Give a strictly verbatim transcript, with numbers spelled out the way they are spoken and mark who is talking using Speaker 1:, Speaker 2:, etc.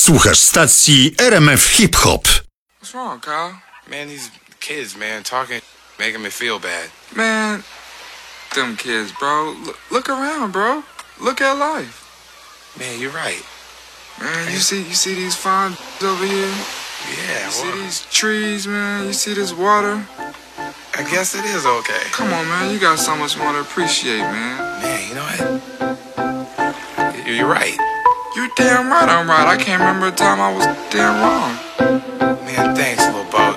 Speaker 1: Słuchasz stacji R M F Hip Hop.
Speaker 2: What's wrong, Kyle?
Speaker 3: Man, these kids, man, talking, making me feel bad.
Speaker 2: Man, them kids, bro. Look, look around, bro. Look at life.
Speaker 3: Man, you're right.
Speaker 2: Man, you see, you see these fine over here.
Speaker 3: Yeah,
Speaker 2: You see
Speaker 3: well,
Speaker 2: these trees, man. You see this water.
Speaker 3: I guess it is okay.
Speaker 2: Come on, man. You got so much more to appreciate, man.
Speaker 3: Man, you know what? You're right.
Speaker 2: You're damn right I'm right. I can't remember a time I was damn wrong.